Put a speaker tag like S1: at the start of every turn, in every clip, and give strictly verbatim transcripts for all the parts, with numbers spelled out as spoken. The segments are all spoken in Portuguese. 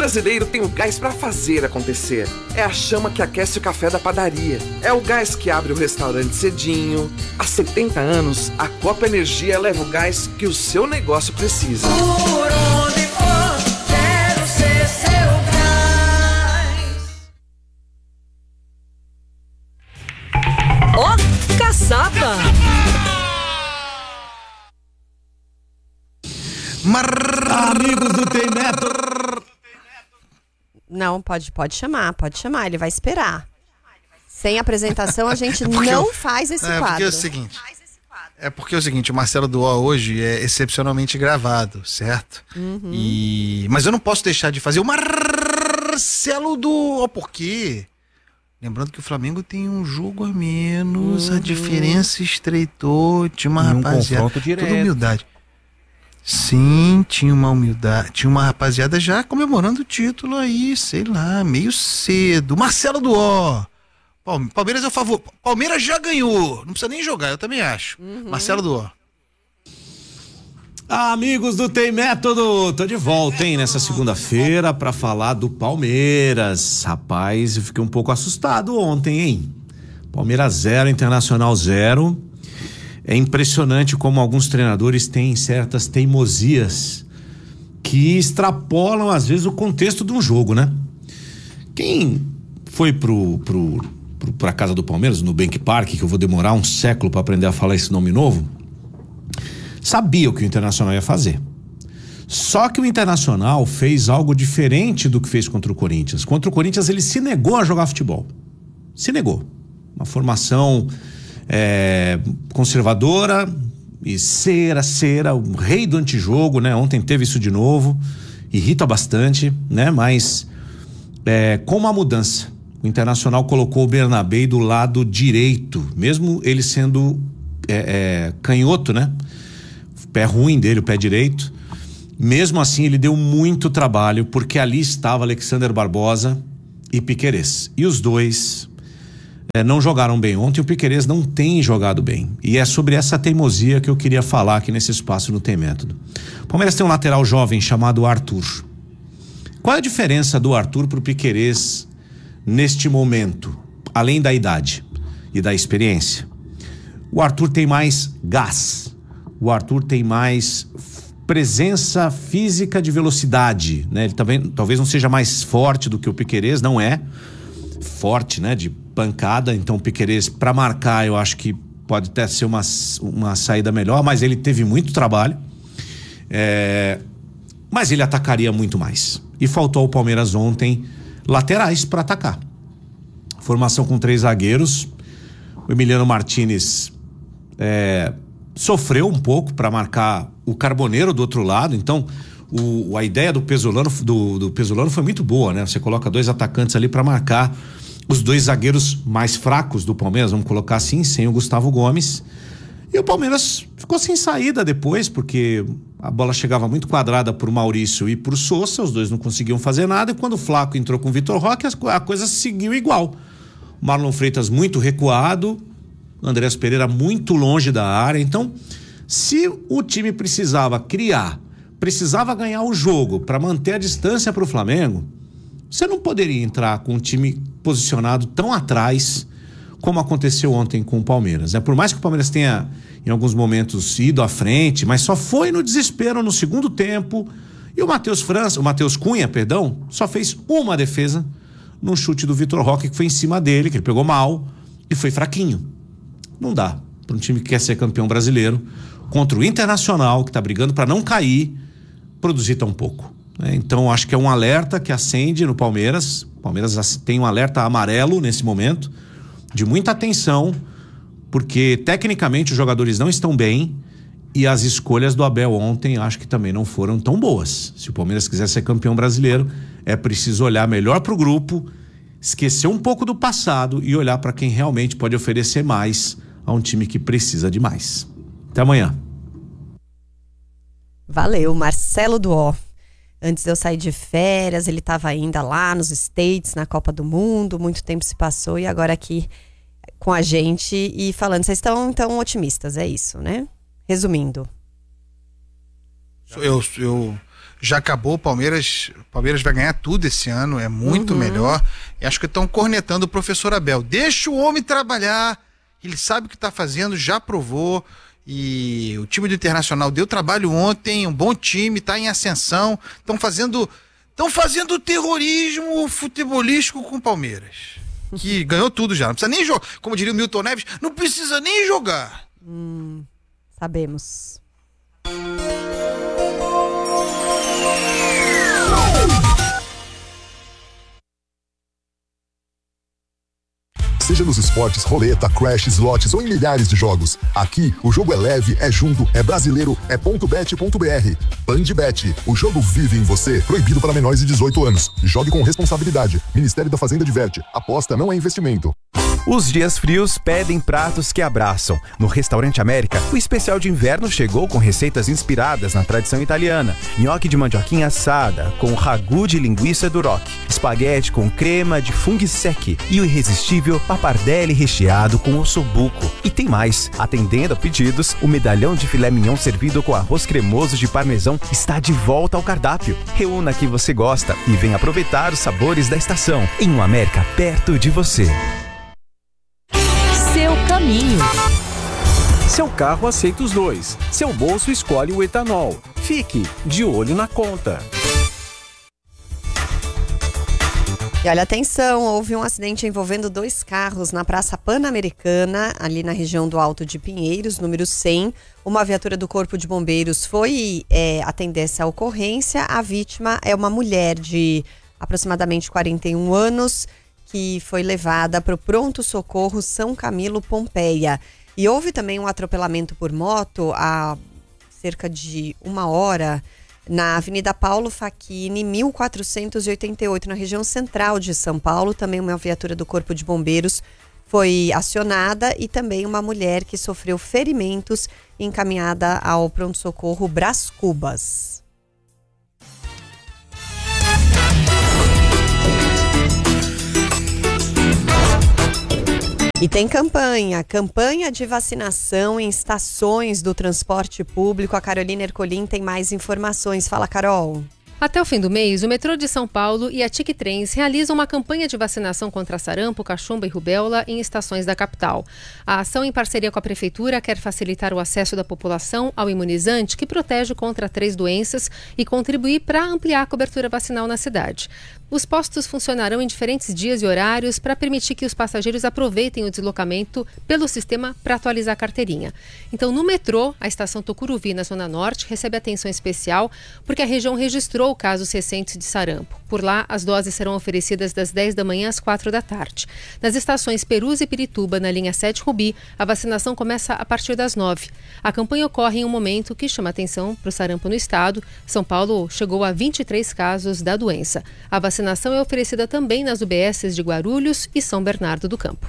S1: brasileiro tem o gás pra fazer acontecer. É a chama que aquece o café da padaria. É o gás que abre o restaurante cedinho. Há setenta anos, a Copa Energia leva o gás que o seu negócio precisa.
S2: Por onde for, quero ser seu gás.
S3: Ó, caçapa!
S4: Amigos do Tem Neto.
S5: Não, pode, pode chamar, pode chamar, ele vai esperar. Sem apresentação, a gente
S6: É
S5: não
S6: eu,
S5: faz esse
S6: é,
S5: quadro.
S6: Porque é o seguinte, é porque é o seguinte, o Marcelo Duó hoje é excepcionalmente gravado, certo?
S5: Uhum.
S6: E, mas eu não posso deixar de fazer o Marcelo Duó, por quê? Lembrando que o Flamengo tem um jogo a menos,
S5: uhum.
S6: a diferença estreitou, tinha uma
S4: Um
S6: rapaziada,
S4: confronto direto.
S6: toda humildade. Sim, tinha uma humildade, tinha uma rapaziada já comemorando o título aí, sei lá, meio cedo. Marcelo Duó. Palmeiras é o favor. Palmeiras já ganhou, não precisa nem jogar, eu também acho. Uhum. Marcelo Duó.
S4: Amigos do Tem Método, tô de volta, hein, nessa segunda-feira pra falar do Palmeiras. Rapaz, eu fiquei um pouco assustado ontem, hein? Palmeiras zero, Internacional zero. É impressionante como alguns treinadores têm certas teimosias que extrapolam, às vezes, o contexto de um jogo, né? Quem foi pro, pro, pro, pra casa do Palmeiras, no Bank Park, que eu vou demorar um século para aprender a falar esse nome novo, sabia o que o Internacional ia fazer. Só que o Internacional fez algo diferente do que fez contra o Corinthians. Contra o Corinthians, ele se negou a jogar futebol. Se negou. Uma formação... É, conservadora e cera, cera, o rei do antijogo, né? Ontem teve isso de novo, irrita bastante, né? Mas é, com uma mudança, o Internacional colocou o Bernabéu do lado direito, mesmo ele sendo é, é, canhoto, né? O pé ruim dele, o pé direito. Mesmo assim, ele deu muito trabalho, porque ali estava Alexander Barbosa e Piquerez. E os dois é, não jogaram bem ontem. O Piquerez não tem jogado bem. E é sobre essa teimosia que eu queria falar aqui nesse espaço no Tem Método. O Palmeiras tem um lateral jovem chamado Arthur. Qual é a diferença do Arthur pro Piquerez neste momento, além da idade e da experiência? O Arthur tem mais gás. O Arthur tem mais presença física de velocidade, né? Ele também talvez não seja mais forte do que o Piquerez, não é forte, né? De pancada. Então o Piquerez, para marcar, eu acho que pode até ser uma, uma saída melhor, mas ele teve muito trabalho. É... Mas ele atacaria muito mais. E faltou ao Palmeiras ontem laterais para atacar. Formação com três zagueiros. O Emiliano Martínez é, sofreu um pouco para marcar o Carboneiro do outro lado. Então, o, a ideia do Pesolano, do, do Pesolano foi muito boa, né? Você coloca dois atacantes ali para marcar os dois zagueiros mais fracos do Palmeiras, vamos colocar assim, sem o Gustavo Gomes. E o Palmeiras ficou sem saída depois, porque a bola chegava muito quadrada por Maurício e por Sousa, os dois não conseguiam fazer nada, e quando o Flaco entrou com o Vitor Roque, a coisa seguiu igual. O Marlon Freitas muito recuado, o Andreas Pereira muito longe da área. Então, se o time precisava criar, precisava ganhar o jogo para manter a distância para o Flamengo, você não poderia entrar com um time posicionado tão atrás como aconteceu ontem com o Palmeiras, né? Por mais que o Palmeiras tenha em alguns momentos ido à frente, mas só foi no desespero no segundo tempo, e o Matheus França, o Matheus Cunha, perdão, só fez uma defesa num chute do Vitor Roque, que foi em cima dele, que ele pegou mal e foi fraquinho. Não dá para um time que quer ser campeão brasileiro contra o Internacional, que está brigando para não cair, produzir tão pouco, né? Então acho que é um alerta que acende no Palmeiras. O Palmeiras tem um alerta amarelo nesse momento, de muita atenção, porque tecnicamente os jogadores não estão bem e as escolhas do Abel ontem acho que também não foram tão boas. Se o Palmeiras quiser ser campeão brasileiro, é preciso olhar melhor para o grupo, esquecer um pouco do passado e olhar para quem realmente pode oferecer mais a um time que precisa de mais. Até amanhã.
S5: Valeu, Marcelo Duó. Antes de eu sair de férias, ele estava ainda lá nos States, na Copa do Mundo, muito tempo se passou e agora aqui com a gente e falando, vocês estão então otimistas, é isso, né? Resumindo.
S6: Eu, eu já acabou, o Palmeiras, Palmeiras vai ganhar tudo esse ano, é muito
S5: Uhum.
S6: melhor. E acho que estão cornetando o professor Abel. Deixa o homem trabalhar, ele sabe o que está fazendo, já provou. E o time do Internacional deu trabalho ontem, um bom time, está em ascensão. Estão fazendo, estão fazendo terrorismo futebolístico com o Palmeiras, que ganhou tudo já. Não precisa nem jogar, como diria o Milton Neves, não precisa nem jogar.
S5: Hum, sabemos.
S7: Seja nos esportes, roleta, crash, slots ou em milhares de jogos. Aqui, o jogo é leve, é junto, é brasileiro, é ponto bet ponto br. Bandbet, o jogo vive em você. Proibido para menores de dezoito anos. Jogue com responsabilidade. Ministério da Fazenda diverte. Aposta não é investimento.
S8: Os dias frios pedem pratos que abraçam. No Restaurante América, o especial de inverno chegou com receitas inspiradas na tradição italiana. Nhoque de mandioquinha assada, com ragu de linguiça duroc. Espaguete com crema de funghi secchi. E o irresistível pappardelle recheado com ossobuco. E tem mais. Atendendo a pedidos, o medalhão de filé mignon servido com arroz cremoso de parmesão está de volta ao cardápio. Reúna que você gosta e venha aproveitar os sabores da estação. Em um América perto de você.
S3: Seu caminho.
S9: Seu carro aceita os dois. Seu bolso escolhe o etanol. Fique de olho na conta.
S5: E olha, atenção, houve um acidente envolvendo dois carros na Praça Pan-Americana, ali na região do Alto de Pinheiros, número cem. Uma viatura do Corpo de Bombeiros foi é, atender essa ocorrência. A vítima é uma mulher de aproximadamente quarenta e um anos, que foi levada para o pronto-socorro São Camilo Pompeia. E houve também um atropelamento por moto há cerca de uma hora na Avenida Paulo Facchini, mil quatrocentos e oitenta e oito, na região central de São Paulo. Também uma viatura do Corpo de Bombeiros foi acionada e também uma mulher que sofreu ferimentos encaminhada ao pronto-socorro Brás Cubas. E tem campanha, campanha de vacinação em estações do transporte público. A Carolina Ercolim tem mais informações. Fala, Carol.
S10: Até o fim do mês, o metrô de São Paulo e a Tiquetrens realizam uma campanha de vacinação contra sarampo, cachumba e rubéola em estações da capital. A ação, em parceria com a Prefeitura, quer facilitar o acesso da população ao imunizante que protege contra três doenças e contribuir para ampliar a cobertura vacinal na cidade. Os postos funcionarão em diferentes dias e horários para permitir que os passageiros aproveitem o deslocamento pelo sistema para atualizar a carteirinha. Então, no metrô, a estação Tucuruvi, na Zona Norte, recebe atenção especial porque a região registrou casos recentes de sarampo. Por lá, as doses serão oferecidas das dez da manhã às quatro da tarde. Nas estações Perus e Pirituba, na linha sete Rubi, a vacinação começa a partir das nove. A campanha ocorre em um momento que chama atenção para o sarampo no estado. São Paulo chegou a vinte e três casos da doença. A vacinação é oferecida também nas U B Ss de Guarulhos e São Bernardo do Campo.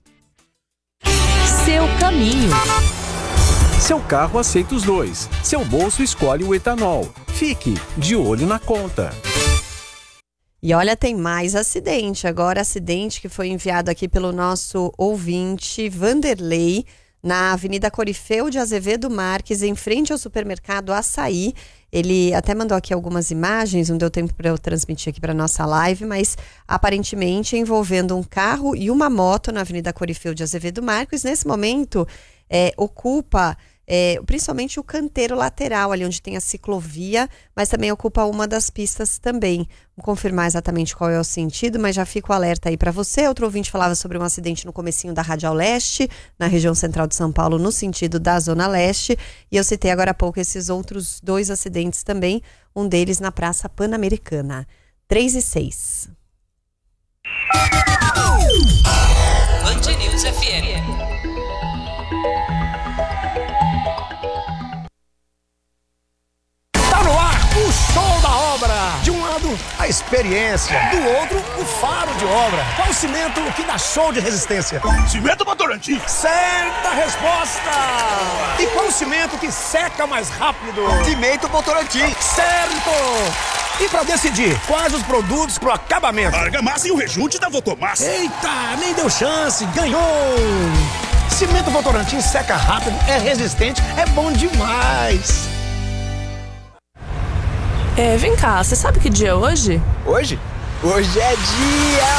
S3: Seu caminho.
S9: Seu carro aceita os dois. Seu bolso escolhe o etanol. Fique de olho na conta.
S5: E olha, tem mais acidente. Agora, acidente que foi enviado aqui pelo nosso ouvinte Vanderlei, na Avenida Corifeu de Azevedo Marques, em frente ao supermercado Açaí. Ele até mandou aqui algumas imagens, não deu tempo para eu transmitir aqui para nossa live, mas aparentemente envolvendo um carro e uma moto na Avenida Corifeu de Azevedo Marques. Nesse momento, é, ocupa é, principalmente o canteiro lateral, ali onde tem a ciclovia, mas também ocupa uma das pistas também. Vou confirmar exatamente qual é o sentido, mas já fica o alerta aí para você. Outro ouvinte falava sobre um acidente no comecinho da Radial Leste, na região central de São Paulo, no sentido da Zona Leste. E eu citei agora há pouco esses outros dois acidentes também, um deles na Praça Pan-Americana. três e seis.
S3: Band News F M.
S11: Tá no ar o show da obra. De um lado, a experiência. Do outro, o faro de obra. Qual o cimento que dá show de resistência? Cimento Votorantim. Certa resposta. E qual o cimento que seca mais rápido? Cimento Votorantim. Certo. E pra decidir quais os produtos pro acabamento? Argamassa e o rejunte da Votomassa. Eita, nem deu chance. Ganhou. Cimento Votorantim seca rápido, é resistente, é bom demais.
S12: É, vem cá, você sabe que dia é hoje?
S13: Hoje? Hoje é dia!